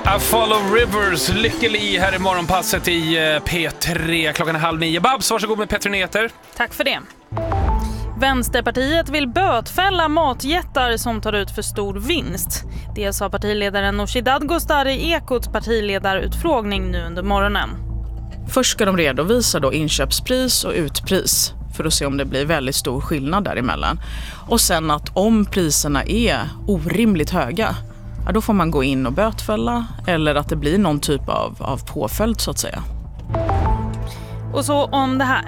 I follow rivers, lycklig här i morgonpasset i P3. Klockan är 8:30. Babs, varsågod med P3 Nyheter. Tack för det. Vänsterpartiet vill bötfälla matjättar som tar ut för stor vinst. Det sa partiledaren Nooshi Dadgostar i Ekots partiledarutfrågning nu under morgonen. Först ska de redovisa då inköpspris och utpris för att se om det blir väldigt stor skillnad däremellan. Och sen att om priserna är orimligt höga, ja, då får man gå in och bötfälla eller att det blir någon typ av påföljd så att säga. Och så om det här.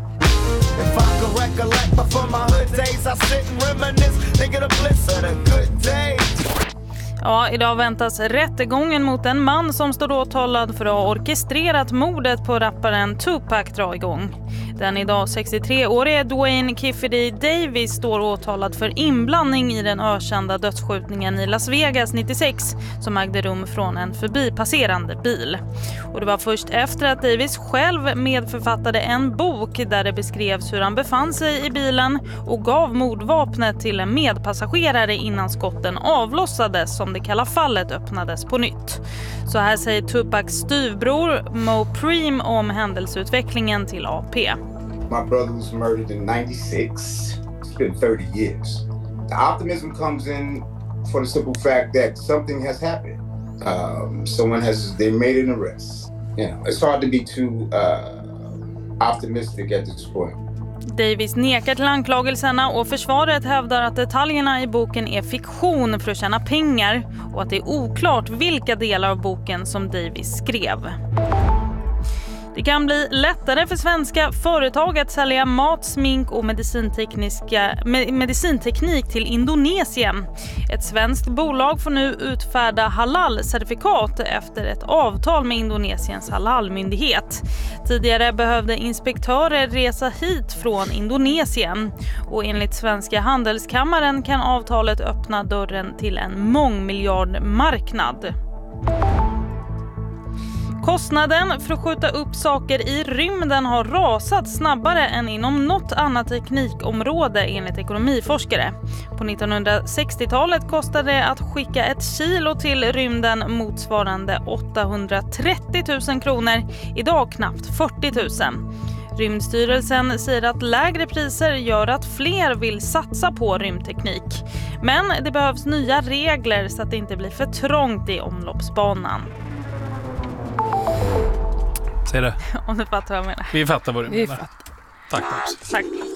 Ja, idag väntas rättegången mot en man som står åtalad för att ha orkestrerat mordet på rapparen Tupac dra igång. Den idag 63-årige Dwayne Kifedy Davis står åtalad för inblandning i den ökända dödsskjutningen i Las Vegas 96 som ägde rum från en förbipasserande bil. Och det var först efter att Davis själv medförfattade en bok där det beskrevs hur han befann sig i bilen och gav mordvapnet till en medpassagerare innan skotten avlossades som det kalla fallet öppnades på nytt. Så här säger Tupacs styvbror Mo Preem om händelseutvecklingen till AP. My brother was murdered in 96. It's been 30 years. The optimism comes in for the simple fact that something has happened. They made an arrest. You know, it's hard to be too optimistic at this point. Davis nekar till anklagelserna och försvaret hävdar att detaljerna i boken är fiktion för att tjäna pengar och att det är oklart vilka delar av boken som Davis skrev. Det kan bli lättare för svenska företag att sälja mat, smink och medicinteknik till Indonesien. Ett svenskt bolag får nu utfärda halal-certifikat efter ett avtal med Indonesiens halalmyndighet. Tidigare behövde inspektörer resa hit från Indonesien. Och enligt Svenska handelskammaren kan avtalet öppna dörren till en mångmiljardmarknad. Kostnaden för att skjuta upp saker i rymden har rasat snabbare än inom något annat teknikområde enligt ekonomiforskare. På 1960-talet kostade det att skicka 1 kilo till rymden motsvarande 830 000 kronor, idag knappt 40 000. Rymdstyrelsen säger att lägre priser gör att fler vill satsa på rymdteknik. Men det behövs nya regler så att det inte blir för trångt i omloppsbanan. Säg det. Om du fattar vad jag menar. Vi fattar vad du menar. Tack.